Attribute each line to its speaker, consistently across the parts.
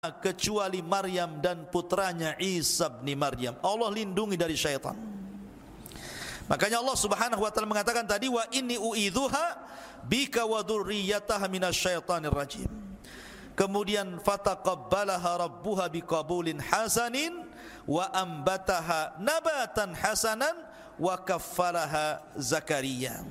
Speaker 1: kecuali Maryam dan putranya Isa bin Maryam. Allah lindungi dari syaitan. Makanya Allah Subhanahu wa taala mengatakan tadi, wa inni uidzuha bika wa dzurriyyataha minasyaitonir rajim. Kemudian fataqabbalaha rabbuha biqabulin hasanin wa ambataha nabatan hasanan wa kaffalaha Zakaria.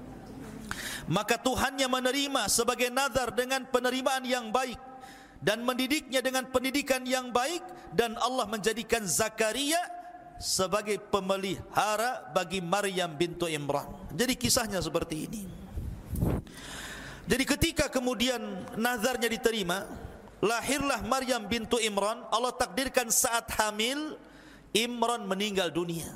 Speaker 1: Maka Tuhannya menerima sebagai nazar dengan penerimaan yang baik dan mendidiknya dengan pendidikan yang baik, dan Allah menjadikan Zakaria sebagai pemelihara bagi Maryam bintu Imran. Jadi kisahnya seperti ini. Jadi ketika kemudian nazarnya diterima, lahirlah Maryam bintu Imran. Allah takdirkan saat hamil, Imran meninggal dunia.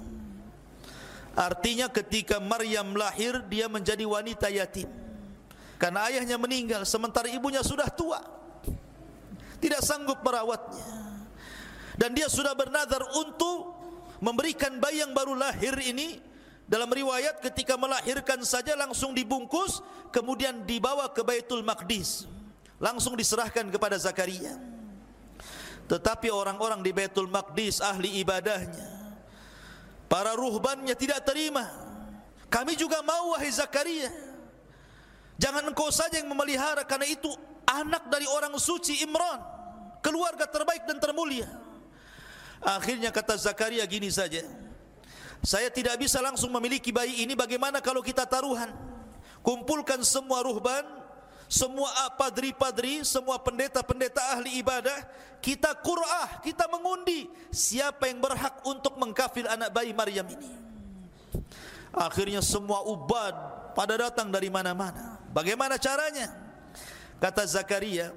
Speaker 1: Artinya ketika Maryam lahir, dia menjadi wanita yatim karena ayahnya meninggal, sementara ibunya sudah tua, tidak sanggup merawatnya. Dan dia sudah bernazar untuk memberikan bayi yang baru lahir ini. Dalam riwayat ketika melahirkan saja langsung dibungkus, kemudian dibawa ke Baitul Maqdis, langsung diserahkan kepada Zakaria. Tetapi orang-orang di Baitul Maqdis, ahli ibadahnya, para ruhbannya tidak terima. Kami juga mau, wahai Zakaria, jangan engkau saja yang memelihara, karena itu anak dari orang suci Imran, keluarga terbaik dan termulia. Akhirnya kata Zakaria gini saja, saya tidak bisa langsung memiliki bayi ini, bagaimana kalau kita taruhan? Kumpulkan semua ruhban, semua padri-padri, semua pendeta-pendeta ahli ibadah, kita qur'ah, kita mengundi siapa yang berhak untuk mengkafil anak bayi Maryam ini. Akhirnya semua ubad pada datang dari mana-mana. Bagaimana caranya? Kata Zakaria,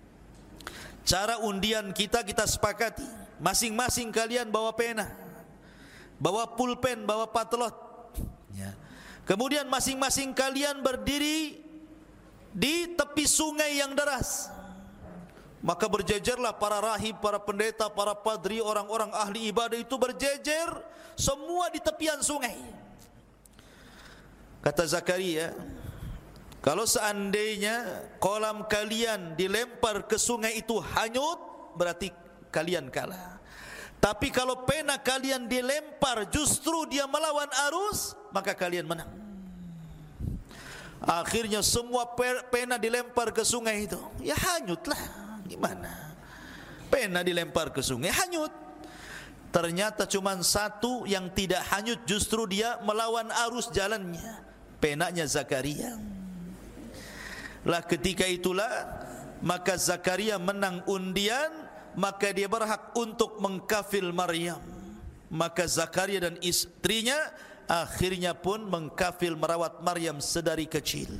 Speaker 1: cara undian kita sepakati, masing-masing kalian bawa pena, bawa pulpen, bawa patlot, ya. Kemudian masing-masing kalian berdiri di tepi sungai yang deras. Maka berjejerlah para rahib, para pendeta, para padri, orang-orang ahli ibadah itu berjejer semua di tepian sungai. Kata Zakaria, kalau seandainya kolam kalian dilempar ke sungai itu hanyut, berarti kalian kalah. Tapi kalau pena kalian dilempar justru dia melawan arus, maka kalian menang. Akhirnya semua pena dilempar ke sungai itu, ya hanyutlah. Gimana? Pena dilempar ke sungai, hanyut. Ternyata cuma satu yang tidak hanyut, justru dia melawan arus jalannya, penanya Zakaria. Lah ketika itulah maka Zakaria menang undian, maka dia berhak untuk mengkafil Maryam. Maka Zakaria dan istrinya akhirnya pun mengkafil merawat Maryam sedari kecil.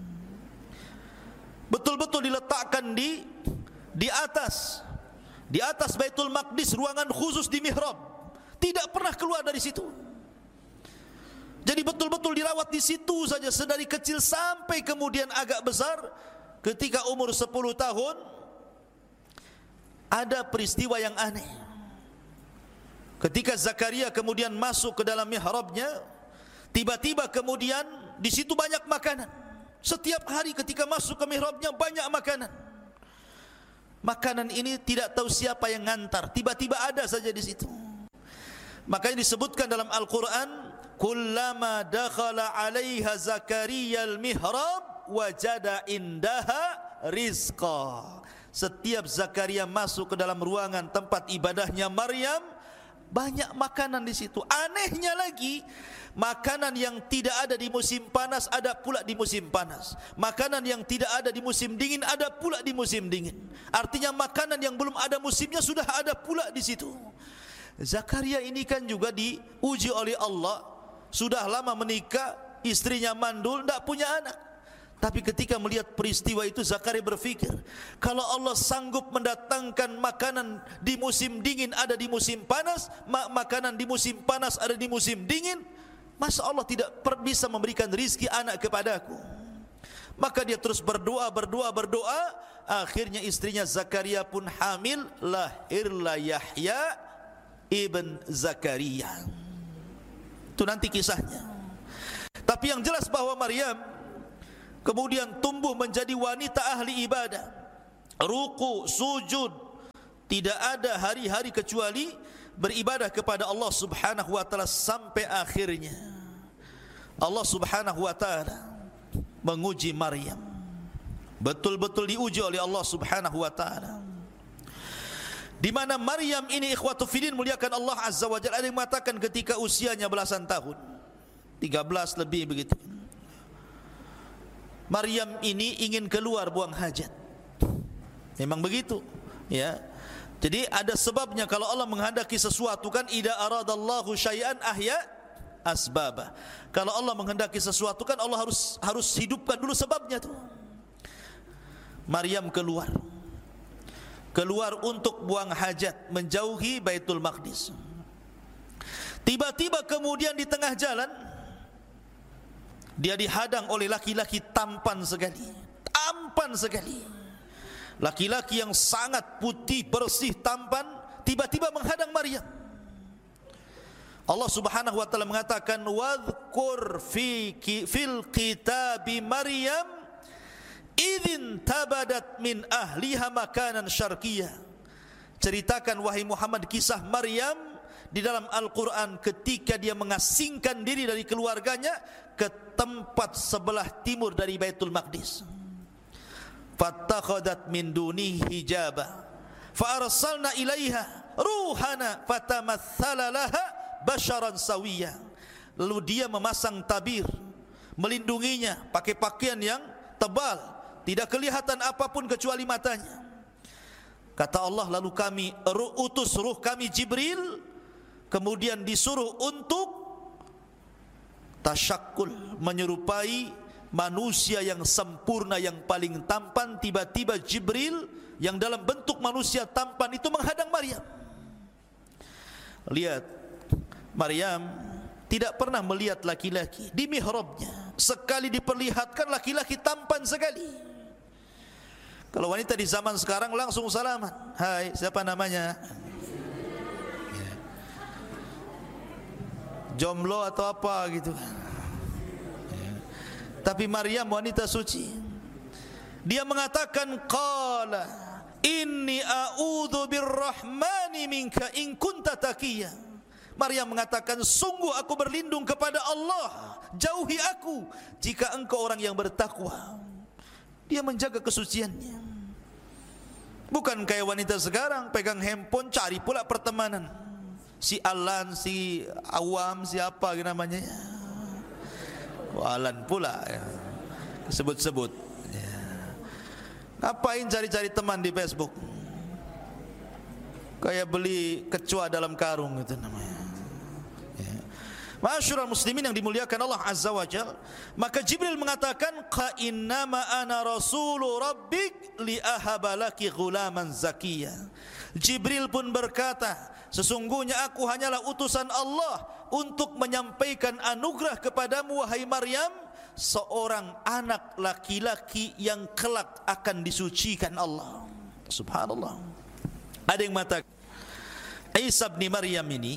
Speaker 1: Betul-betul diletakkan di atas Baitul Maqdis, ruangan khusus di mihrab, tidak pernah keluar dari situ. Jadi betul-betul dirawat di situ saja sedari kecil sampai kemudian agak besar. Ketika umur 10 tahun ada peristiwa yang aneh. Ketika Zakaria kemudian masuk ke dalam mihrabnya, tiba-tiba kemudian di situ banyak makanan. Setiap hari ketika masuk ke mihrabnya banyak makanan. Makanan ini tidak tahu siapa yang ngantar, tiba-tiba ada saja di situ. Makanya disebutkan dalam Al-Quran, kullama dakhala 'alaiha Zakaria al-mihrab wajada indaha rizqa. Setiap Zakaria masuk ke dalam ruangan tempat ibadahnya Maryam, banyak makanan di situ. Anehnya lagi, makanan yang tidak ada di musim panas ada pula di musim panas. Makanan yang tidak ada di musim dingin ada pula di musim dingin. Artinya makanan yang belum ada musimnya sudah ada pula di situ. Zakaria ini kan juga diuji oleh Allah. Sudah lama menikah, istrinya mandul, tidak punya anak. Tapi ketika melihat peristiwa itu, Zakaria berpikir, kalau Allah sanggup mendatangkan makanan di musim dingin ada di musim panas, makanan di musim panas ada di musim dingin, masa Allah tidak bisa memberikan rizki anak kepadaku? Maka dia terus berdoa. Akhirnya istrinya Zakaria pun hamil, lahirlah Yahya ibn Zakaria. Itu nanti kisahnya. Tapi yang jelas bahwa Maryam kemudian tumbuh menjadi wanita ahli ibadah, ruku, sujud, tidak ada hari-hari kecuali beribadah kepada Allah Subhanahu wa taala sampai akhirnya. Allah Subhanahu wa taala menguji Maryam. Betul-betul diuji oleh Allah Subhanahu wa taala. Di mana Maryam ini ikhwatu fillah muliakan Allah Azza wa Jalla, ada yang mengatakan ketika usianya belasan tahun, 13 lebih begitu, Maryam ini ingin keluar buang hajat. Memang begitu, ya. Jadi ada sebabnya kalau Allah menghendaki sesuatu kan, idza aradallahu syai'an ahya asbabah. Kalau Allah menghendaki sesuatu kan Allah harus hidupkan dulu sebabnya tuh. Maryam keluar untuk buang hajat, menjauhi Baitul Maqdis. Tiba-tiba kemudian di tengah jalan dia dihadang oleh laki-laki tampan sekali. Laki-laki yang sangat putih, bersih, tampan, tiba-tiba menghadang Maryam. Allah Subhanahu wa taala mengatakan, "Wadhkur fil kitabi Maryam idzin tabadat min ahliha makanan syarqiyah." Ceritakan wahai Muhammad kisah Maryam di dalam Al-Quran ketika dia mengasingkan diri dari keluarganya ke tempat sebelah timur dari Baitul Maqdis. Fattakhadat min dunihi hijaba fa arsalna ilaiha ruhana fatamatsala laha basharan sawiyya. Lalu dia memasang tabir melindunginya, pakai pakaian yang tebal, tidak kelihatan apapun kecuali matanya. Kata Allah, lalu kami utus ruh kami Jibril, kemudian disuruh untuk tasyakkul, menyerupai manusia yang sempurna, yang paling tampan. Tiba-tiba Jibril yang dalam bentuk manusia tampan itu menghadang Maryam. Lihat, Maryam tidak pernah melihat laki-laki. Di mihrabnya sekali diperlihatkan laki-laki tampan sekali. Kalau wanita di zaman sekarang langsung salaman, "Hai, siapa namanya?" Jomblo atau apa gitu. Tapi Maryam wanita suci, dia mengatakan, "Qala inni a'udzu birrahmani minka in kunta taqiyya." Maryam mengatakan, sungguh aku berlindung kepada Allah, jauhi aku jika engkau orang yang bertakwa. Dia menjaga kesuciannya. Bukan kayak wanita sekarang pegang handphone cari pula pertemanan. Si Alan, si Awam, siapa namanya? Alan pula ya. Sebut-sebut ya. Ngapain cari-cari teman di Facebook? Kayak beli kecoa dalam karung itu namanya ya. Ma'asyiral muslimin yang dimuliakan Allah Azza wa Jalla, maka Jibril mengatakan, "Qa innama ana rasulu rabbik li ahaba laki ghulaman zakiyya." Jibril pun berkata, sesungguhnya aku hanyalah utusan Allah untuk menyampaikan anugerah kepadamu wahai Maryam, seorang anak laki-laki yang kelak akan disucikan Allah. Subhanallah. Ada yang mengatakan Isa bin Maryam ini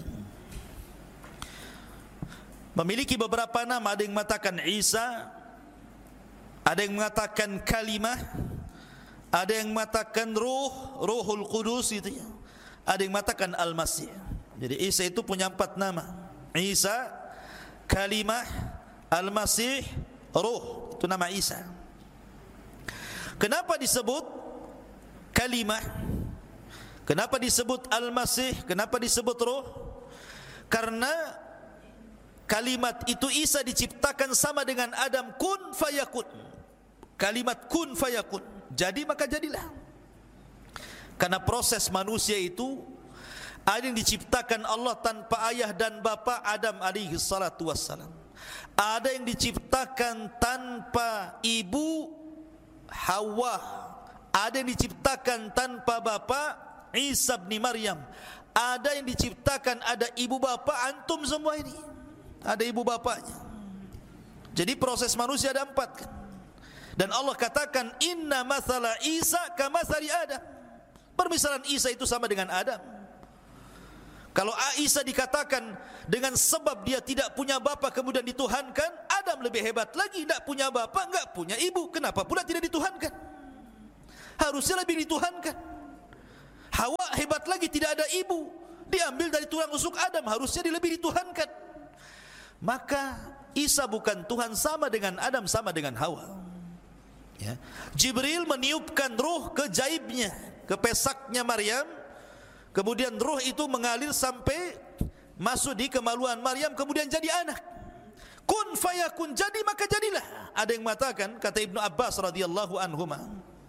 Speaker 1: memiliki beberapa nama. Ada yang mengatakan Isa, ada yang mengatakan kalimah, ada yang mengatakan Ruhul Qudus itu ya. Ada yang mengatakan Al-Masih. Jadi Isa itu punya 4 nama. Isa, kalimah, Al-Masih, Ruh. Itu nama Isa. Kenapa disebut kalimah? Kenapa disebut Al-Masih? Kenapa disebut Ruh? Karena kalimat itu Isa diciptakan sama dengan Adam, kun fayakun. Kalimat kun fayakun, jadi maka jadilah. Karena proses manusia itu ada yang diciptakan Allah tanpa ayah dan bapa, Adam alaihi salatu wassalam. Ada yang diciptakan tanpa ibu, Hawa. Ada yang diciptakan tanpa bapa, Isa bin Maryam. Ada yang diciptakan ada ibu bapa, antum semua ini ada ibu bapaknya. Jadi proses manusia ada 4 kan. Dan Allah katakan, "Inna mathala Isa kamathali Adam." Permisalan Isa itu sama dengan Adam. Kalau Isa dikatakan dengan sebab dia tidak punya bapa kemudian dituhankan, Adam lebih hebat lagi, tidak punya bapa, enggak punya ibu, kenapa pula tidak dituhankan? Harusnya lebih dituhankan. Hawa hebat lagi, tidak ada ibu, diambil dari tulang rusuk Adam, harusnya dia lebih dituhankan. Maka Isa bukan Tuhan, sama dengan Adam, sama dengan Hawa. Ya. Jibril meniupkan ruh ke jaibnya, ke pesaknya Maryam. Kemudian ruh itu mengalir sampai masuk di kemaluan Maryam, kemudian jadi anak. Kun fayakun, jadi maka jadilah. Ada yang mengatakan, kata Ibnu Abbas radhiyallahu anhuma,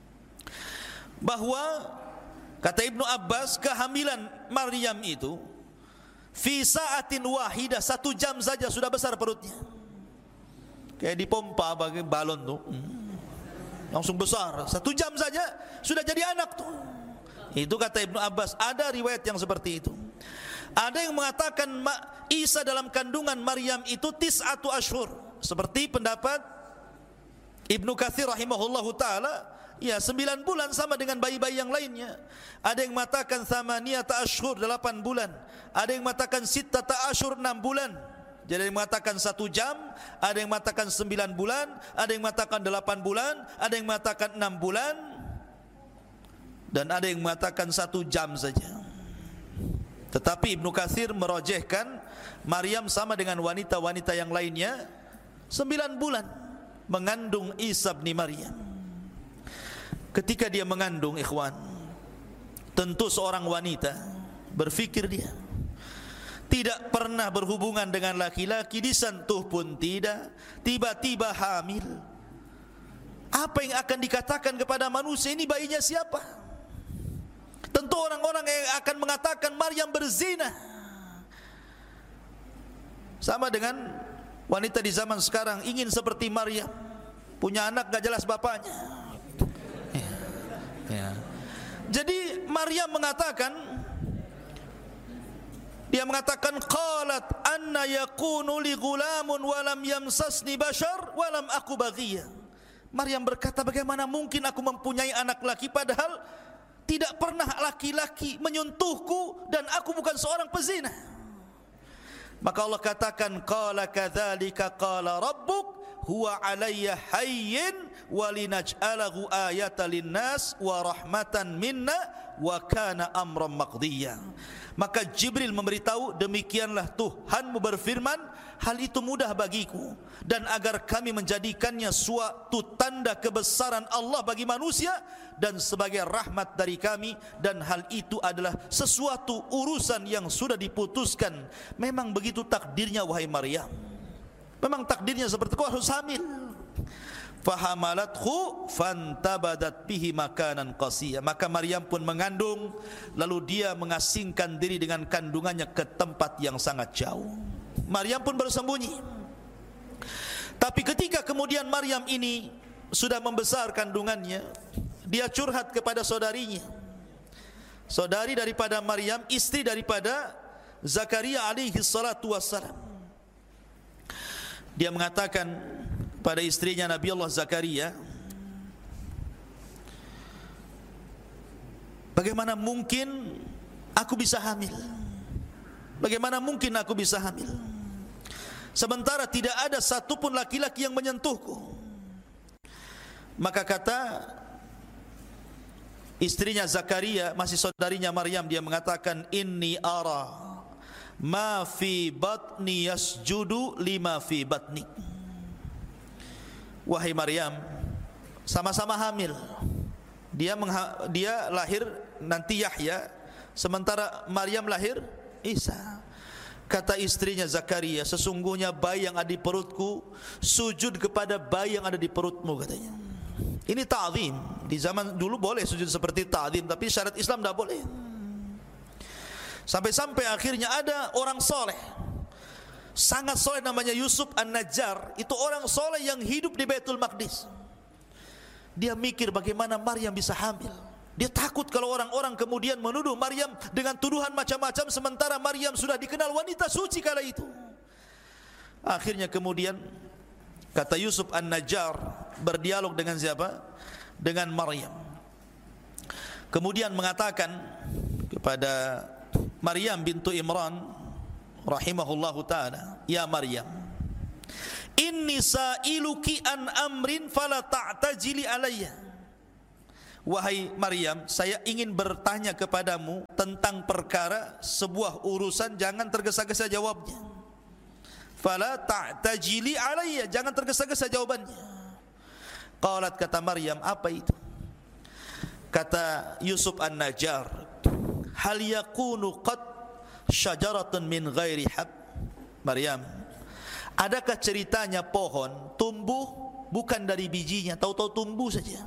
Speaker 1: bahwa kata Ibnu Abbas, kehamilan Maryam itu fi sa'atin wahidah, 1 jam saja sudah besar perutnya. Kayak dipompa bagi balon tuh, langsung besar. 1 jam saja sudah jadi anak tuh. Itu kata Ibnu Abbas. Ada riwayat yang seperti itu. Ada yang mengatakan Isa dalam kandungan Maryam itu 9 ashur, seperti pendapat Ibnu Katsir rahimahullahu taala, ya 9 bulan sama dengan bayi-bayi yang lainnya. Ada yang mengatakan 8 ashur, 8 bulan. Ada yang mengatakan 6 ashur, 6 bulan. Jadi ada yang mengatakan 1 jam, ada yang mengatakan 9 bulan, ada yang mengatakan 8 bulan, ada yang mengatakan 6 bulan, dan ada yang mengatakan 1 jam saja. Tetapi Ibnu Katsir merojehkan Maryam sama dengan wanita-wanita yang lainnya 9 bulan mengandung Isa bin Maryam. Ketika dia mengandung, ikhwan, tentu seorang wanita berfikir dia tidak pernah berhubungan dengan laki-laki, disentuh pun tidak, tiba-tiba hamil. Apa yang akan dikatakan kepada manusia, ini bayinya siapa? Tentu orang-orang yang akan mengatakan Maryam berzina. Sama dengan wanita di zaman sekarang ingin seperti Maryam, punya anak gak jelas bapaknya. Ya. Jadi Maryam mengatakan, dia mengatakan, qalat anna yakunu li ghulamun wa lam yamsasni bashar wa lam aku baghiya. Maryam berkata, bagaimana mungkin aku mempunyai anak laki padahal tidak pernah laki-laki menyentuhku dan aku bukan seorang pezina. Maka Allah katakan, qala kadzalika qala rabbuk huwa alayya hayyin wa linaj'alahu ayatan linnas wa rahmatan minna wa kana amran maqdiya. Maka Jibril memberitahu, demikianlah Tuhanmu berfirman, hal itu mudah bagiku, dan agar kami menjadikannya suatu tanda kebesaran Allah bagi manusia dan sebagai rahmat dari kami, dan hal itu adalah sesuatu urusan yang sudah diputuskan. Memang begitu takdirnya wahai Maryam. Memang takdirnya seperti itu, harus hamil. Fahamalathu fantabadat bihi makanan qasiya. Maka Maryam pun mengandung, lalu dia mengasingkan diri dengan kandungannya ke tempat yang sangat jauh. Maryam pun bersembunyi. Tapi ketika kemudian Maryam ini sudah membesar kandungannya, dia curhat kepada saudarinya, saudari daripada Maryam, istri daripada Zakaria alaihi salatu wassalam. Dia mengatakan pada istrinya Nabi Allah Zakaria, bagaimana mungkin aku bisa hamil? Bagaimana mungkin aku bisa hamil? Sementara tidak ada satupun laki-laki yang menyentuhku. Maka kata istrinya Zakaria, masih saudarinya Maryam, dia mengatakan, inni ara ma fi batni yasjudu lima fi batnik. Wahai Maryam, sama-sama hamil. Dia lahir nanti Yahya, sementara Maryam lahir Isa. Kata istrinya Zakaria, sesungguhnya bayi yang ada di perutku sujud kepada bayi yang ada di perutmu, katanya. Ini ta'zim. Di zaman dulu boleh sujud seperti ta'zim, tapi syariat Islam tidak boleh. Sampai-sampai akhirnya ada orang soleh, sangat soleh, namanya Yusuf An-Najjar. Itu orang soleh yang hidup di Baitul Maqdis. Dia mikir bagaimana Maryam bisa hamil. Dia takut kalau orang-orang kemudian menuduh Maryam dengan tuduhan macam-macam, sementara Maryam sudah dikenal wanita suci kala itu. Akhirnya kemudian kata Yusuf An-Najjar berdialog dengan siapa? Dengan Maryam. Kemudian mengatakan kepada Maryam bintu Imran rahimahullahu ta'ala, ya Maryam, inni sa'iluki an amrin fala ta'tajili alayya. wahai Maryam, saya ingin bertanya kepadamu tentang perkara sebuah urusan, jangan tergesa-gesa jawabnya. Fala ta'tajili alayya, jangan tergesa-gesa jawabannya. Qalat, kata Maryam, apa itu? Kata Yusuf An-Najjar, hal yakunu qad syajaratun min ghairi hab? Maryam, adakah ceritanya pohon tumbuh bukan dari bijinya, tahu-tahu tumbuh saja?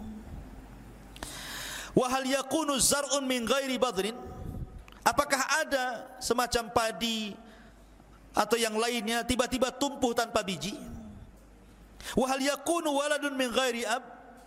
Speaker 1: Wa hal yakunu zar'un min ghairi badrin? Apakah ada semacam padi atau yang lainnya tiba-tiba tumbuh tanpa biji? Wa hal yakunu waladun min ghairi ab?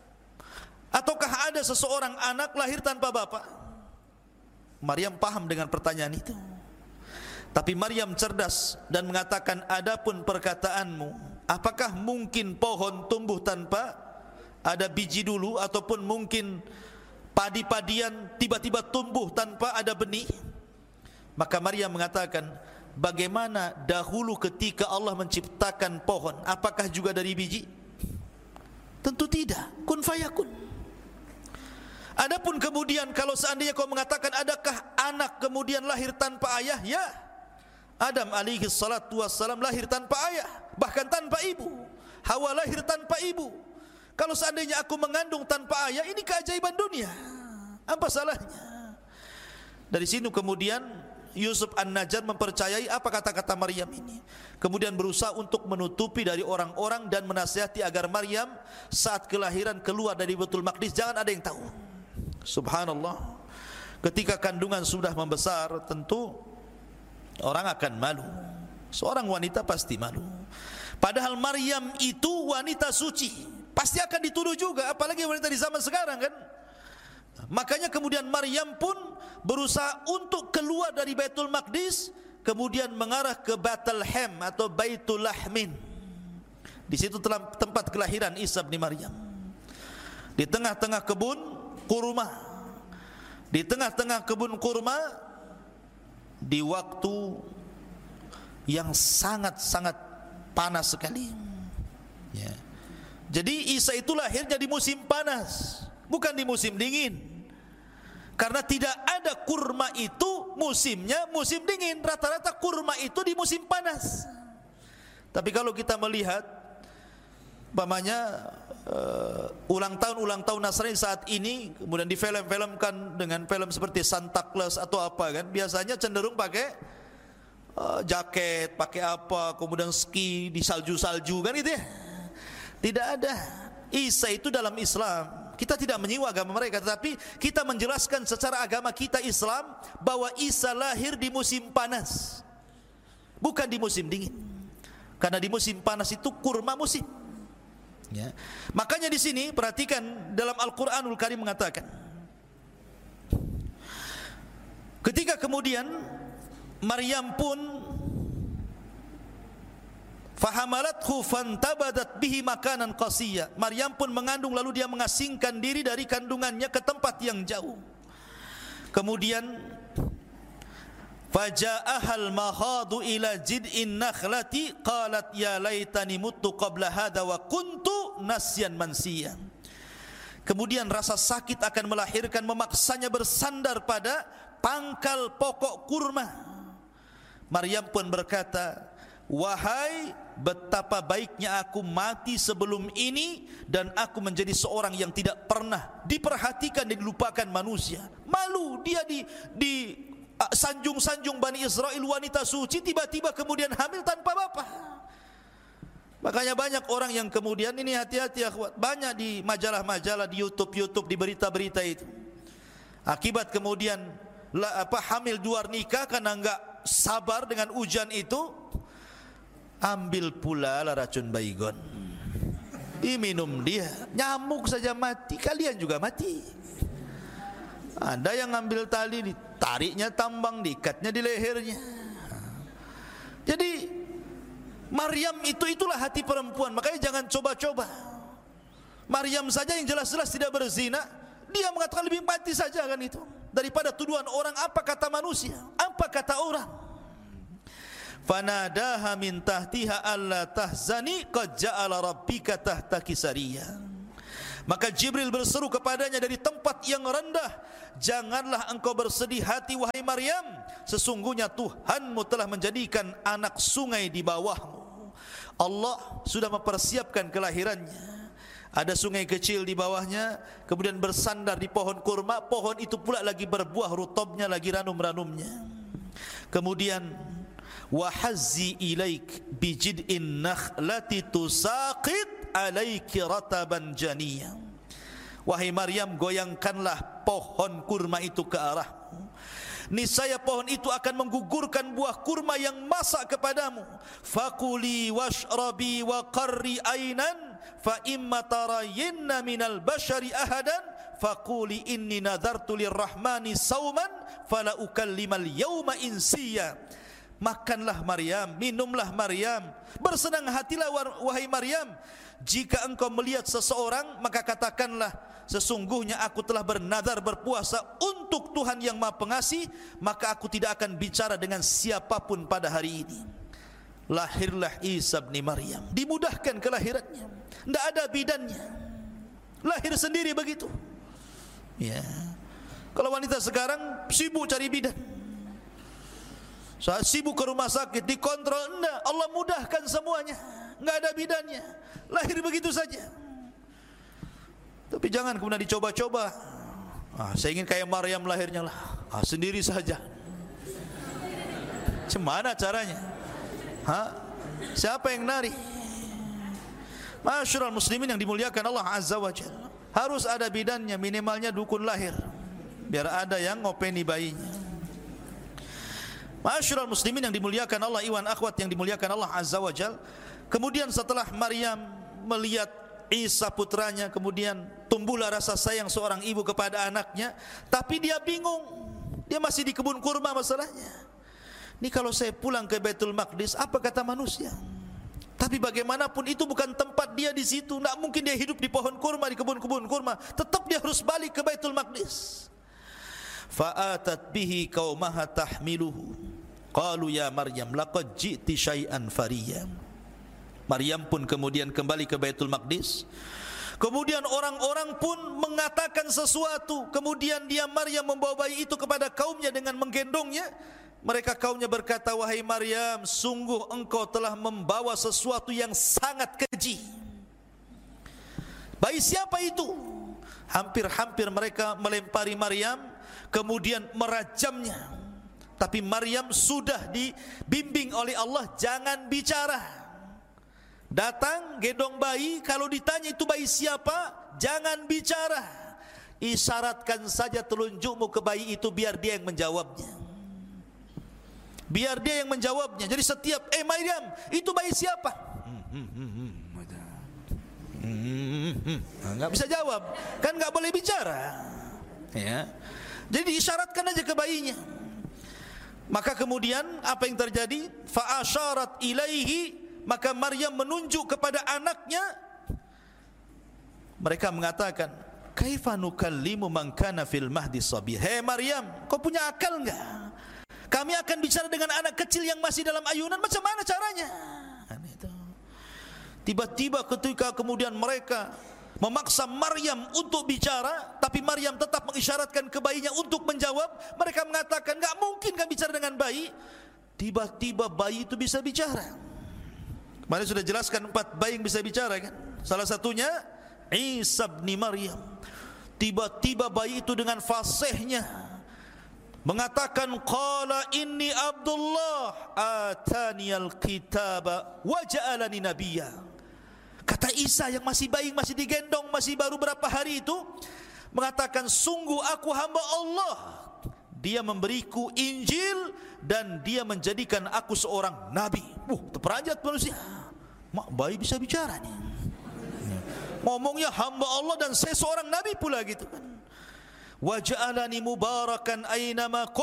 Speaker 1: Ataukah ada seseorang anak lahir tanpa bapa? Maryam paham dengan pertanyaan itu. Tapi Maryam cerdas dan mengatakan, adapun perkataanmu, apakah mungkin pohon tumbuh tanpa ada biji dulu, ataupun mungkin padi-padian tiba-tiba tumbuh tanpa ada benih? Maka Maryam mengatakan, bagaimana dahulu ketika Allah menciptakan pohon, apakah juga dari biji? Tentu tidak, kun fayakun. Adapun kemudian kalau seandainya kau mengatakan adakah anak kemudian lahir tanpa ayah, ya, Adam alaihi salatu wassalam lahir tanpa ayah, bahkan tanpa ibu. Hawa lahir tanpa ibu. Kalau seandainya aku mengandung tanpa ayah, ini keajaiban dunia, apa salahnya? Dari sini kemudian Yusuf An-Najjar mempercayai apa kata-kata Maryam ini, kemudian berusaha untuk menutupi dari orang-orang dan menasihati agar Maryam saat kelahiran keluar dari Baitul Maqdis jangan ada yang tahu. Subhanallah, ketika kandungan sudah membesar, tentu orang akan malu. Seorang wanita pasti malu. Padahal Maryam itu wanita suci, pasti akan dituduh juga, apalagi wanita di zaman sekarang kan. Makanya kemudian Maryam pun berusaha untuk keluar dari Baitul Maqdis, kemudian mengarah ke Bethlehem atau Baitul Lahmin. Di situ tempat kelahiran Isa bin Maryam. Di tengah-tengah kebun kurma. Di tengah-tengah kebun kurma, di waktu yang sangat-sangat panas sekali. Ya. Jadi Isa itu lahirnya di musim panas, bukan di musim dingin. Karena tidak ada kurma itu musimnya musim dingin, rata-rata kurma itu di musim panas. Tapi kalau kita melihat umpamanya ulang tahun Nasrani saat ini, kemudian difilm-filmkan dengan film seperti Santa Claus atau apa kan, biasanya cenderung pakai jaket, pakai apa, kemudian ski di salju-salju kan itu ya. Tidak ada. Isa itu dalam Islam, kita tidak menyiwa agama mereka, tetapi kita menjelaskan secara agama kita Islam bahwa Isa lahir di musim panas, bukan di musim dingin. Karena di musim panas itu kurma musim. Ya. Makanya di sini perhatikan dalam Al-Qur'anul Karim mengatakan, ketika kemudian Maryam pun fahamalathu fantabadat bihi makanan qasiyya, Maryam pun mengandung lalu dia mengasingkan diri dari kandungannya ke tempat yang jauh. Kemudian faja'ahal mahadu ila jid'in nakhlati qalat ya laitani muttu qabla hadha wa kuntu nasyan mansiya. Kemudian rasa sakit akan melahirkan memaksanya bersandar pada pangkal pokok kurma. Maryam pun berkata, wahai, betapa baiknya aku mati sebelum ini dan aku menjadi seorang yang tidak pernah diperhatikan dan dilupakan manusia. Malu dia di sanjung-sanjung Bani Israel, wanita suci, tiba-tiba kemudian hamil tanpa bapa. Makanya banyak orang yang kemudian, ini hati-hati akhwat, banyak di majalah-majalah, di YouTube, di berita-berita itu, akibat kemudian hamil di luar nikah karena enggak sabar dengan ujian itu, ambil pula lah racun baygon, diminum dia, nyamuk saja mati, kalian juga mati. Ada yang ngambil tali, ditariknya tambang, diikatnya di lehernya. Jadi Maryam itulah hati perempuan. Makanya jangan coba-coba. Maryam saja yang jelas-jelas tidak berzina, dia mengatakan lebih mati saja kan itu, daripada tuduhan orang. Apa kata manusia, apa kata orang. Fanadaha min tahtiha alla tahzani qad ja'ala rabbika tahtaki sariyya. Maka Jibril berseru kepadanya dari tempat yang rendah, janganlah engkau bersedih hati wahai Maryam, sesungguhnya Tuhanmu telah menjadikan anak sungai di bawahmu. Allah sudah mempersiapkan kelahirannya. Ada sungai kecil di bawahnya, kemudian bersandar di pohon kurma. Pohon itu pula lagi berbuah, rutobnya lagi ranum-ranumnya. Kemudian wahazzi ilaik bijid'in nakhlati tusaqit alaiki rataban janiyah. Wahai Maryam, goyangkanlah pohon kurma itu ke arahmu. Niscaya pohon itu akan menggugurkan buah kurma yang masak kepadamu. Fakuli washrabi wa qarri ainan fa imma tarayinna minal bashari ahadan faquli inni nadartu lirrahmani sauman fala ukallimal yawma insiya. Makanlah Maryam, minumlah Maryam, bersenang hatilah wahai Maryam. Jika engkau melihat seseorang, maka katakanlah, sesungguhnya aku telah bernadar berpuasa untuk Tuhan yang Maha Pengasih, maka aku tidak akan bicara dengan siapapun pada hari ini. Lahirlah Isa bin Maryam, dimudahkan kelahirannya, tidak ada bidannya, lahir sendiri begitu. Ya. Kalau wanita sekarang sibuk cari bidan, saat sibuk ke rumah sakit dikontrol, enggak, Allah mudahkan semuanya, enggak ada bidannya, lahir begitu saja. Tapi jangan kemudian dicoba-coba. Saya ingin kayak Maryam lahirnya lah, sendiri saja. Gimana caranya? Siapa yang nari? Masyarul muslimin yang dimuliakan Allah Azza wa Jalla, harus ada bidannya, minimalnya dukun lahir, biar ada yang ngopeni bayinya. Masyarul muslimin yang dimuliakan Allah, iwan akhwat yang dimuliakan Allah Azza wa Jalla. Kemudian setelah Maryam melihat Isa putranya, kemudian tumbuhlah rasa sayang seorang ibu kepada anaknya. Tapi dia bingung, dia masih di kebun kurma masalahnya. Ini kalau saya pulang ke Baitul Maqdis, apa kata manusia? Tapi bagaimanapun itu bukan tempat dia di situ. Tidak mungkin dia hidup di pohon kurma, di kebun-kebun kurma. Tetap dia harus balik ke Baitul Maqdis. Fa'atat bihi qaumaha tahmiluhu qalu ya Maryam laqad ji'ti syai'an fariya. Maryam pun kemudian kembali ke Baitul Maqdis. Kemudian orang-orang pun mengatakan sesuatu. Kemudian dia Maryam membawa bayi itu kepada kaumnya dengan menggendongnya. Mereka kaumnya berkata, wahai Maryam, sungguh engkau telah membawa sesuatu yang sangat keji. Bayi siapa itu? Hampir-hampir mereka melempari Maryam, kemudian merajamnya. Tapi Maryam sudah dibimbing oleh Allah, jangan bicara. Datang, gendong bayi, kalau ditanya itu bayi siapa, jangan bicara. Isyaratkan saja telunjukmu ke bayi itu, biar dia yang menjawabnya. Biar dia yang menjawabnya. Jadi setiap, Maryam, itu bayi siapa? Enggak bisa jawab, kan enggak boleh bicara. Ya. Jadi diisyaratkan aja ke bayinya. Maka kemudian apa yang terjadi? Fa asyarat ilaihi, maka Maryam menunjuk kepada anaknya. Mereka mengatakan, kaifa nukallimu man kana fil mahdi sabiyya. Hei Maryam, kau punya akal enggak? Kami akan bicara dengan anak kecil yang masih dalam ayunan, macam mana caranya? Tiba-tiba ketika kemudian mereka memaksa Maryam untuk bicara, tapi Maryam tetap mengisyaratkan ke bayinya untuk menjawab. Mereka mengatakan, enggak mungkin kami bicara dengan bayi. Tiba-tiba bayi itu bisa bicara. Kemarin sudah jelaskan 4 bayi yang bisa bicara kan? Salah satunya Isa bin Maryam. Tiba-tiba bayi itu dengan fasihnya mengatakan, qala inni Abdullah ataniyal kitaba wa ja'alani nabiyya. Kata Isa yang masih bayi, masih digendong, masih baru berapa hari itu, mengatakan, sungguh aku hamba Allah, dia memberiku Injil dan dia menjadikan aku seorang nabi. Terperanjat manusia. Mak, bayi bisa bicara nih. Ngomongnya hamba Allah dan saya seorang nabi pula gitu kan. Wa ja'alani mubarakan aynama kun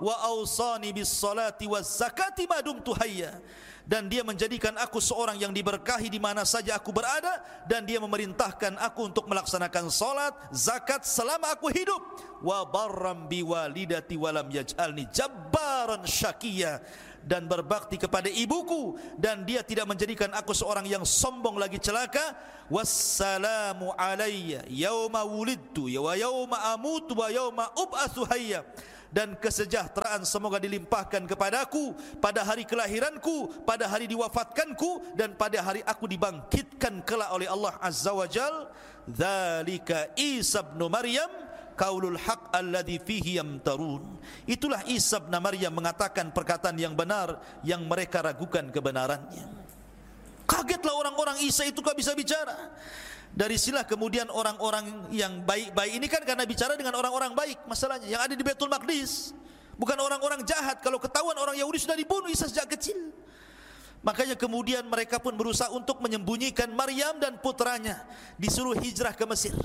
Speaker 1: wa awsani bis salati waz zakati ma dumtu hayya. Dan dia menjadikan aku seorang yang diberkahi di mana saja aku berada, dan dia memerintahkan aku untuk melaksanakan salat, zakat selama aku hidup. Wa barram bi walidati wa lam yaj'alni jabbaran syaqiyya, dan berbakti kepada ibuku, dan dia tidak menjadikan aku seorang yang sombong lagi celaka. Wassalamu alayya yauma wulidtu wa yauma amutu wa yauma ub'atsu hayya, dan kesejahteraan semoga dilimpahkan kepadaku pada hari kelahiranku, pada hari diwafatkanku, dan pada hari aku dibangkitkan kelak oleh Allah Azza wa Jal. Dzalika Isa ibn Maryam qaulul haq alladzi fihi yamtarun. Itulah Isa bin Maryam mengatakan perkataan yang benar yang mereka ragukan kebenarannya. Kagetlah orang-orang, Isa itu kok bisa bicara. Dari sinilah kemudian orang-orang yang baik-baik ini kan karena bicara dengan orang-orang baik masalahnya yang ada di Baitul Maqdis, bukan orang-orang jahat. Kalau ketahuan orang Yahudi sudah dibunuh Isa sejak kecil. Makanya kemudian mereka pun berusaha untuk menyembunyikan Maryam dan putranya, disuruh hijrah ke Mesir.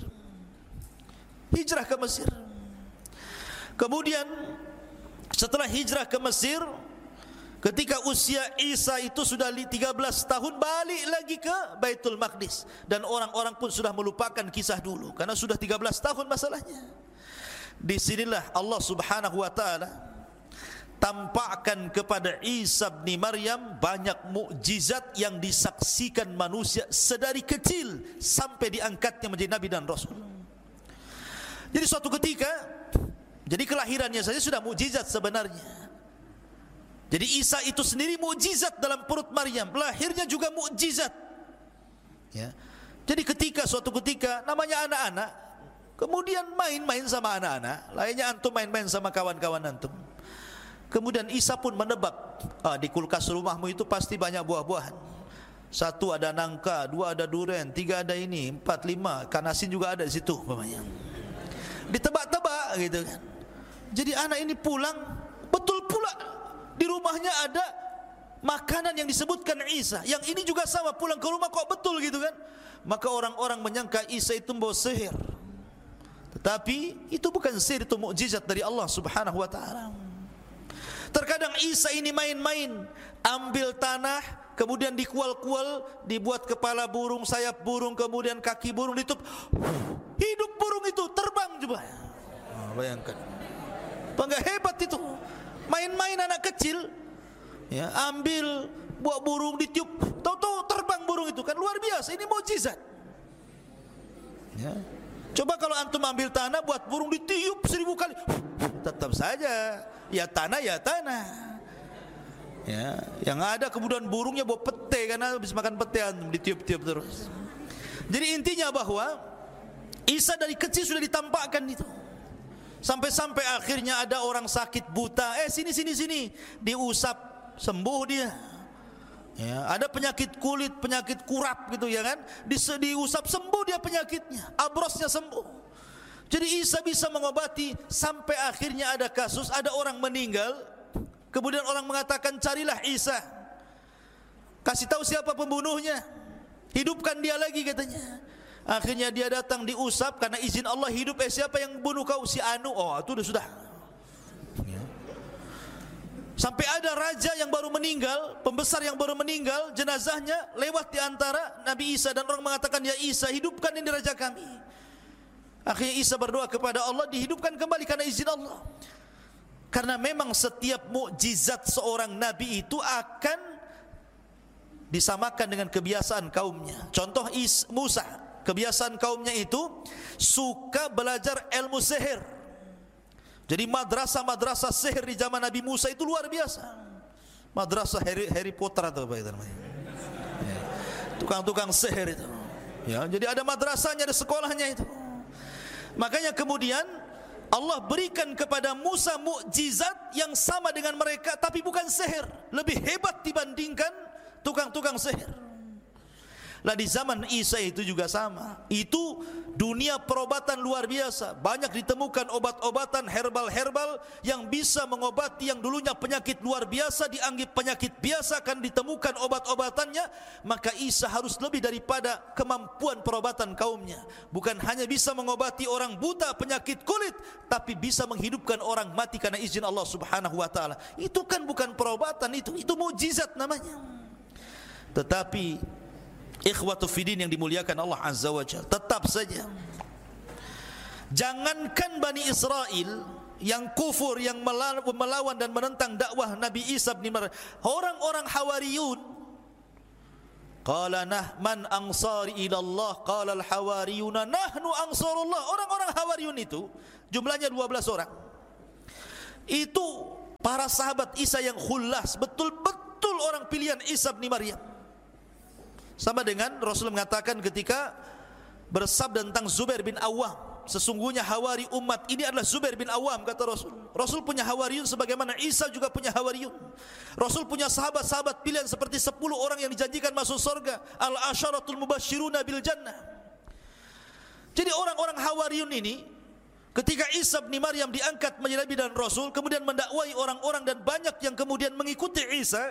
Speaker 1: Hijrah ke Mesir. Kemudian setelah hijrah ke Mesir, ketika usia Isa itu sudah 13 tahun, balik lagi ke Baitul Maqdis, dan orang-orang pun sudah melupakan kisah dulu karena sudah 13 tahun masalahnya. Disinilah Allah Subhanahu wa taala tampakkan kepada Isa bin Maryam banyak mukjizat yang disaksikan manusia sedari kecil sampai diangkatnya menjadi nabi dan rasul. Jadi suatu ketika, jadi kelahirannya saja sudah mukjizat sebenarnya. Jadi Isa itu sendiri mukjizat dalam perut Maryam, lahirnya juga mukjizat. Ya. Jadi suatu ketika namanya anak-anak, kemudian main-main sama anak-anak, lainnya antum main-main sama kawan-kawan antum. Kemudian Isa pun menebak, di kulkas rumahmu itu pasti banyak buah-buahan. 1 ada nangka, 2 ada durian, 3 ada ini, 4, 5 ikan asin juga ada di situ umpamanya. Ditebak-tebak gitu kan. Jadi anak ini pulang, betul pula di rumahnya ada makanan yang disebutkan Isa. Yang ini juga sama, pulang ke rumah kok betul gitu kan. Maka orang-orang menyangka Isa itu membawa sihir. Tetapi itu bukan sihir, itu mukjizat dari Allah Subhanahu wa taala. Terkadang Isa ini main-main, ambil tanah, kemudian dikual-kual, dibuat kepala burung, sayap burung, kemudian kaki burung, ditutup, hidup burung itu terbang coba. Bayangkan, bangga hebat itu. Main-main anak kecil, ya, ambil buah burung ditiup, tahu-tahu terbang burung itu, kan luar biasa. Ini mukjizat. Ya. Coba kalau antum ambil tanah buat burung ditiup 1000 kali, tetap saja ya tanah ya tanah. Ya, yang ada kemudian burungnya bawa pete karena habis makan pete, antum ditiup-tiup terus. Jadi intinya bahwa Isa dari kecil sudah ditampakkan itu. Sampai-sampai akhirnya ada orang sakit buta, sini, diusap sembuh dia. Ya, ada penyakit kulit, penyakit kurap gitu ya kan, diusap sembuh dia penyakitnya, abrosnya sembuh. Jadi Isa bisa mengobati. Sampai akhirnya ada kasus, ada orang meninggal, kemudian orang mengatakan carilah Isa, kasih tahu siapa pembunuhnya, hidupkan dia lagi katanya. Akhirnya dia datang, diusap, karena izin Allah hidup. Siapa yang bunuh kau? Si Anu. Oh itu sudah. Ya. Sampai ada raja yang baru meninggal, pembesar yang baru meninggal, jenazahnya lewat di antara Nabi Isa, dan orang mengatakan, ya Isa, hidupkan ini raja kami. Akhirnya Isa berdoa kepada Allah, dihidupkan kembali karena izin Allah. Karena memang setiap mukjizat seorang nabi itu akan disamakan dengan kebiasaan kaumnya. Contoh Musa, kebiasaan kaumnya itu suka belajar ilmu sihir. Jadi madrasah sihir di zaman Nabi Musa itu luar biasa. Madrasah Harry Potter atau apa itu namanya. Ya. Tukang-tukang sihir itu. Ya, jadi ada madrasahnya, ada sekolahnya itu. Makanya kemudian Allah berikan kepada Musa mukjizat yang sama dengan mereka, tapi bukan sihir, lebih hebat dibandingkan tukang-tukang sihir. Lah di zaman Isa itu juga sama. Itu dunia perobatan luar biasa. Banyak ditemukan obat-obatan herbal-herbal yang bisa mengobati yang dulunya penyakit luar biasa, dianggap penyakit biasa, akan ditemukan obat-obatannya. Maka Isa harus lebih daripada kemampuan perobatan kaumnya. Bukan hanya bisa mengobati orang buta penyakit kulit, tapi bisa menghidupkan orang mati karena izin Allah Subhanahu wa taala. Itu kan bukan perobatan, itu mukjizat namanya. Tetapi ikhwatu fiddin yang dimuliakan Allah Azza wa Jalla, tetap saja jangankan Bani Israel yang kufur, yang melawan dan menentang dakwah Nabi Isa bin Maryam, orang-orang Hawariyun, qala man ansari ila Allah, qala al-hawariyuna nahnu ansarullah. Orang-orang Hawariyun itu jumlahnya 12 orang. Itu para sahabat Isa yang khullas, betul-betul orang pilihan Isa bin Maryam. Sama dengan Rasul mengatakan ketika bersabda tentang Zubair bin Awam, sesungguhnya hawari umat ini adalah Zubair bin Awam, kata Rasul. Rasul punya hawariyun sebagaimana Isa juga punya hawariyun. Rasul punya sahabat-sahabat pilihan seperti 10 orang yang dijanjikan masuk surga, al-asyaratul mubasyiruna bil jannah. Jadi orang-orang hawariyun ini, ketika Isa bin Maryam diangkat menjadi nabi dan Rasul, kemudian mendakwai orang-orang dan banyak yang kemudian mengikuti Isa,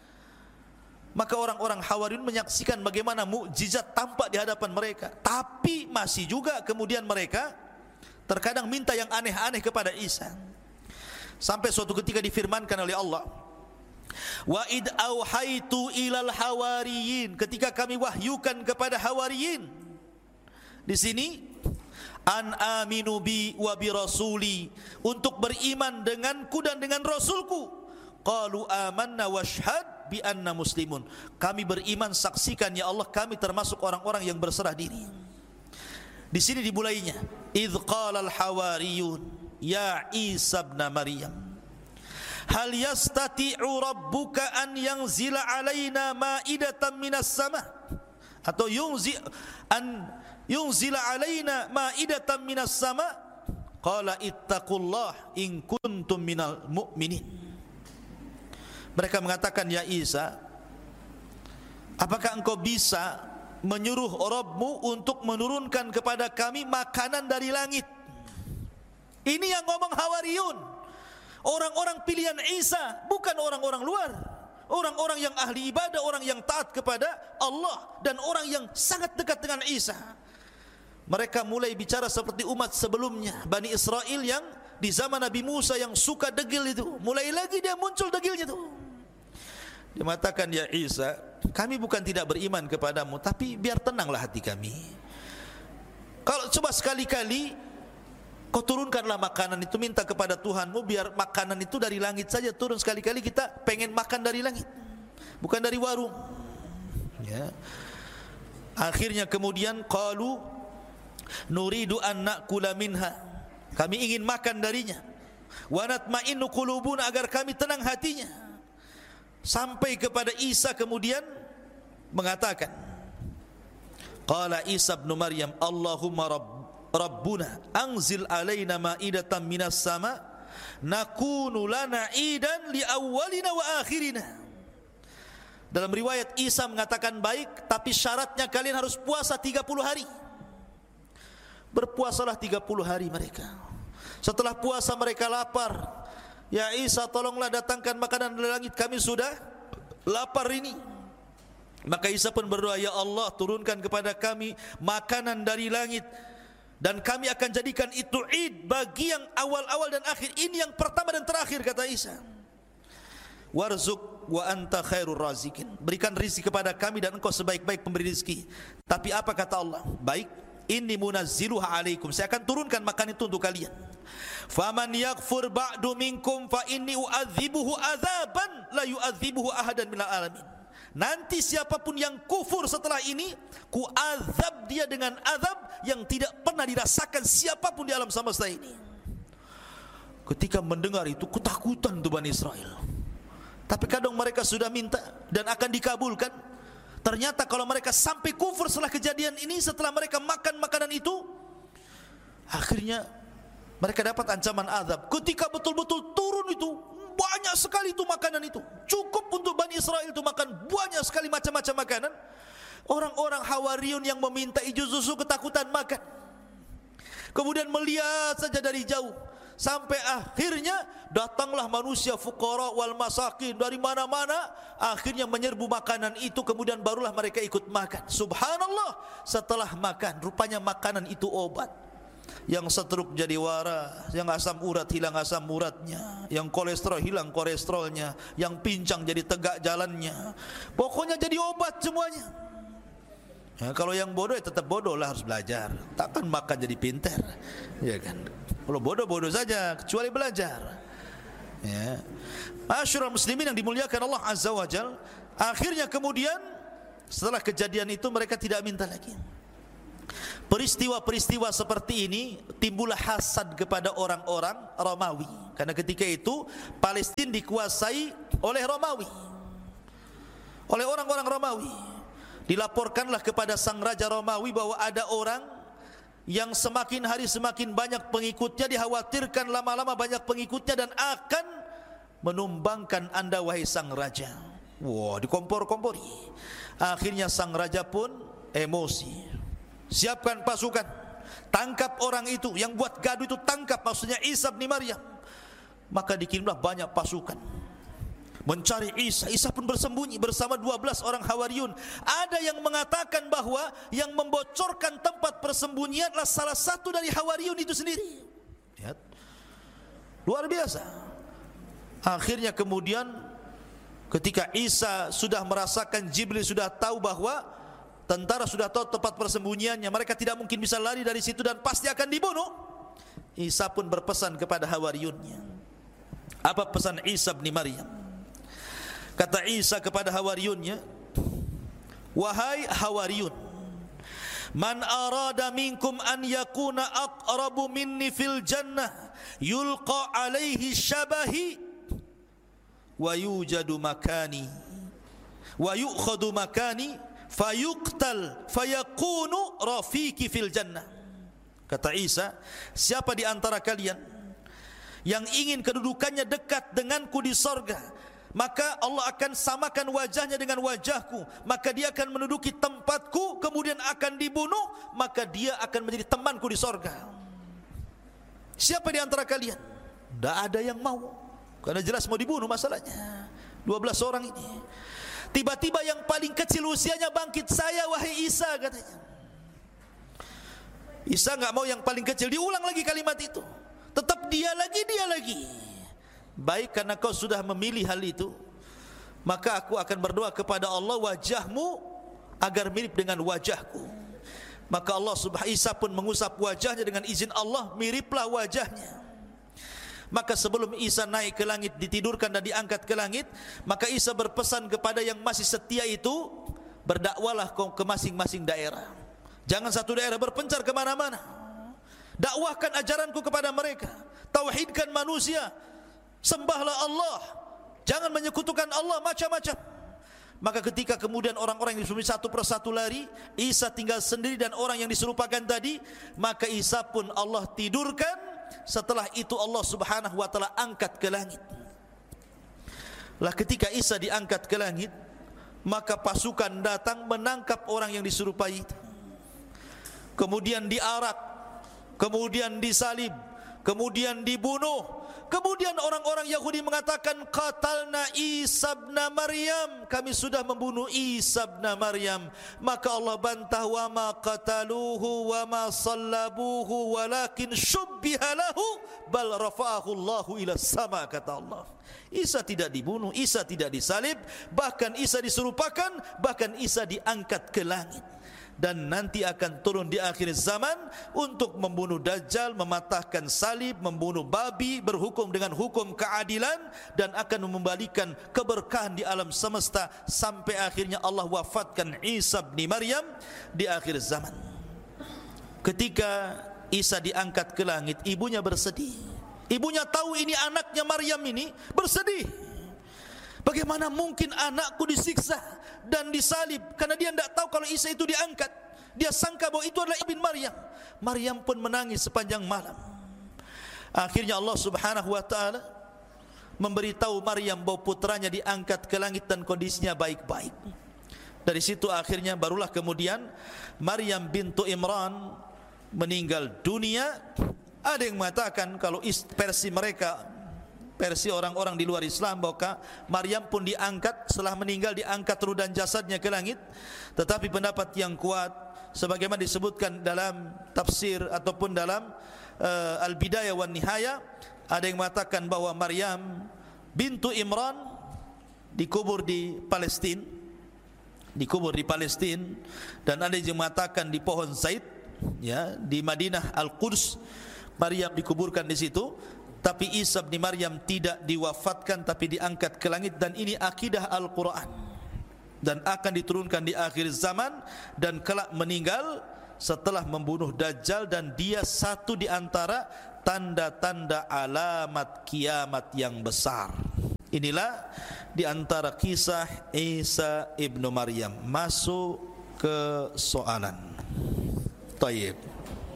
Speaker 1: maka orang-orang Hawariyun menyaksikan bagaimana mukjizat tampak di hadapan mereka. Tapi masih juga kemudian mereka terkadang minta yang aneh-aneh kepada Isa. Sampai suatu ketika difirmankan oleh Allah, wa id auhaitu ilal hawariyin, ketika kami wahyukan kepada hawariyin. Di sini an aminu bi wa bi rasuli, untuk beriman denganku dan dengan rasulku. Qalu amanna washhad bi anna muslimun, kami beriman, saksikan ya Allah kami termasuk orang-orang yang berserah diri. Di sini dimulainya, idz qala al hawariyun ya Isa ibn Maryam hal yastati'u rabbuka an yanzila alaina ma'idatan minas sama, atau yunzila alaina ma'idatan minas sama, qala ittaqullah in kuntum minal mu'minin. Mereka mengatakan, ya Isa, apakah engkau bisa menyuruh Rabbmu untuk menurunkan kepada kami makanan dari langit? Ini yang ngomong Hawariyun, orang-orang pilihan Isa, bukan orang-orang luar. Orang-orang yang ahli ibadah, orang yang taat kepada Allah, dan orang yang sangat dekat dengan Isa. Mereka mulai bicara seperti umat sebelumnya, Bani Israel yang di zaman Nabi Musa yang suka degil itu. Mulai lagi dia muncul degilnya itu. Dia mengatakan, ya Isa, kami bukan tidak beriman kepadamu, tapi biar tenanglah hati kami. Kalau coba sekali-kali kau turunkanlah makanan itu, minta kepada Tuhanmu biar makanan itu dari langit saja turun. Sekali-kali kita pengen makan dari langit, bukan dari warung. Ya. Akhirnya kemudian qalu nuridu an na'kula minha, kami ingin makan darinya. Wa natma'innu qulubuna, agar kami tenang hatinya. Sampai kepada Isa kemudian mengatakan, qala Isa ibn Maryam Allahumma rabbuna anzil alaina ma'idatan minas sama nakunu lana idan li awwalina wa akhirina. Dalam riwayat Isa mengatakan, baik, tapi syaratnya kalian harus puasa 30 hari. Berpuasalah 30 hari mereka. Setelah puasa mereka lapar. Ya Isa, tolonglah datangkan makanan dari langit, kami sudah lapar ini. Maka Isa pun berdoa, ya Allah, turunkan kepada kami makanan dari langit, dan kami akan jadikan itu id bagi yang awal-awal dan akhir. Ini yang pertama dan terakhir, kata Isa. Warzuk wa anta khairur razikin, berikan rizki kepada kami dan engkau sebaik-baik pemberi rizki. Tapi apa kata Allah? Baik, inni munazziluha alaikum, saya akan turunkan makan itu untuk kalian. Faman yakfur ba'du minkum fa inni u'adzibuhu adzaban la yu'adzibuhu ahadan minal alamin. Nanti siapapun yang kufur setelah ini, ku azab dia dengan azab yang tidak pernah dirasakan siapapun di alam semesta ini. Ketika mendengar itu ketakutan tuh Bani Israel. Tapi kadang mereka sudah minta dan akan dikabulkan. Ternyata kalau mereka sampai kufur setelah kejadian ini, setelah mereka makan makanan itu, akhirnya mereka dapat ancaman azab. Ketika betul-betul turun itu, banyak sekali itu makanan itu, cukup untuk Bani Israel itu makan banyak sekali macam-macam makanan. Orang-orang Hawariyun yang meminta justru ketakutan makan. Kemudian melihat saja dari jauh, sampai akhirnya datanglah manusia fuqara wal masakin dari mana-mana, akhirnya menyerbu makanan itu, kemudian barulah mereka ikut makan. Subhanallah, setelah makan, rupanya makanan itu obat. Yang stroke jadi waras, yang asam urat hilang asam uratnya, yang kolesterol hilang kolesterolnya, yang pincang jadi tegak jalannya. Pokoknya jadi obat semuanya. Ya, kalau yang bodoh ya tetap bodoh lah, harus belajar. Takkan makan jadi pintar, ya kan? Kalau bodoh saja, kecuali belajar. Ya. Ma'asyiral muslimin yang dimuliakan Allah Azza wa Jal, akhirnya kemudian setelah kejadian itu mereka tidak minta lagi. Peristiwa-peristiwa seperti ini timbullah hasad kepada orang-orang Romawi, karena ketika itu Palestina dikuasai oleh Romawi, oleh orang-orang Romawi. Dilaporkanlah kepada sang raja Romawi bahwa ada orang yang semakin hari semakin banyak pengikutnya, dikhawatirkan lama-lama banyak pengikutnya dan akan menumbangkan anda wahai sang raja. Wah, dikompor-kompori. Akhirnya sang raja pun emosi. Siapkan pasukan, tangkap orang itu yang buat gaduh itu, tangkap, maksudnya Isa bin Maryam. Maka dikirimlah banyak pasukan mencari Isa. Isa pun bersembunyi bersama 12 orang Hawariyun. Ada yang mengatakan bahwa yang membocorkan tempat persembunyian adalah salah satu dari Hawariyun itu sendiri. Lihat, luar biasa. Akhirnya kemudian ketika Isa sudah merasakan, Jibril sudah tahu bahwa tentara sudah tahu tempat persembunyiannya, mereka tidak mungkin bisa lari dari situ dan pasti akan dibunuh. Isa pun berpesan kepada Hawariyunnya. Apa pesan Isa bin Maryam? Kata Isa kepada Hawariyunnya, wahai Hawariyun, man arada minkum an yakuna aqrabu minni fil jannah yulqa alaihi syabahi wa yujadu makani wa yu'khadu makani fayuqtal fayakunu rafiki fil jannah. Kata Isa, siapa di antara kalian yang ingin kedudukannya dekat denganku di sorga, maka Allah akan samakan wajahnya dengan wajahku, maka dia akan menduduki tempatku, kemudian akan dibunuh, maka dia akan menjadi temanku di sorga. Siapa di antara kalian? Tidak ada yang mau, karena jelas mau dibunuh masalahnya. 12 orang ini. Tiba-tiba yang paling kecil usianya bangkit, saya wahai Isa, katanya. Isa enggak mau yang paling kecil, diulang lagi kalimat itu. Tetap dia lagi. Baik, karena kau sudah memilih hal itu, maka aku akan berdoa kepada Allah, wajahmu agar mirip dengan wajahku. Maka Allah subhanahu Isa pun mengusap wajahnya dengan izin Allah, miriplah wajahnya. Maka sebelum Isa naik ke langit, ditidurkan dan diangkat ke langit, maka Isa berpesan kepada yang masih setia itu, berdakwalah ke masing-masing daerah. Jangan satu daerah berpencar kemana-mana. Dakwahkan ajaranku kepada mereka, tauhidkan manusia, sembahlah Allah, jangan menyekutukan Allah, macam-macam. Maka ketika kemudian orang-orang yang disuruh satu persatu lari, Isa tinggal sendiri dan orang yang diserupakan tadi, maka Isa pun Allah tidurkan. Setelah itu Allah subhanahu wa ta'ala angkat ke langit. Lah ketika Isa diangkat ke langit, maka pasukan datang menangkap orang yang diserupai itu, kemudian diarak, kemudian disalib, kemudian dibunuh. Kemudian orang-orang Yahudi mengatakan, qatalna Isa bin Maryam, kami sudah membunuh Isa bin Maryam. Maka Allah bantah, wa ma qataluhu wa ma sallabuhu walakin syubbiha lahu bal rafa'ahu Allahu ila sama, kata Allah. Isa tidak dibunuh, Isa tidak disalib, bahkan Isa diserupakan, bahkan Isa diangkat ke langit. Dan nanti akan turun di akhir zaman untuk membunuh Dajjal, mematahkan salib, membunuh babi, berhukum dengan hukum keadilan, dan akan membalikan keberkahan di alam semesta sampai akhirnya Allah wafatkan Isa bin Maryam di akhir zaman. Ketika Isa diangkat ke langit, ibunya bersedih. Ibunya tahu ini anaknya Maryam, ini bersedih. Bagaimana mungkin anakku disiksa dan disalib? Karena dia tidak tahu kalau Isa itu diangkat. Dia sangka bahwa itu adalah ibn Maryam. Maryam pun menangis sepanjang malam. Akhirnya Allah subhanahu wa ta'ala memberitahu Maryam bahwa putranya diangkat ke langit dan kondisinya baik-baik. Dari situ akhirnya barulah kemudian Maryam bintu Imran meninggal dunia. Ada yang mengatakan kalau versi mereka, versi orang-orang di luar Islam, bahwa Maryam pun diangkat setelah meninggal, diangkat ruh dan jasadnya ke langit. Tetapi pendapat yang kuat sebagaimana disebutkan dalam tafsir ataupun dalam Al-Bidayah wan Nihayah, ada yang mengatakan bahwa Maryam bintu Imran dikubur di Palestina, dan ada yang mengatakan di pohon Zaid, ya, di Madinah Al-Quds, Maryam dikuburkan di situ. Tapi Isa bin Maryam tidak diwafatkan, tapi diangkat ke langit. Dan ini akidah Al-Quran, dan akan diturunkan di akhir zaman, dan kelak meninggal setelah membunuh Dajjal. Dan dia satu di antara tanda-tanda alamat kiamat yang besar. Inilah di antara kisah Isa ibnu Maryam. Masuk ke soalan. Tayyib.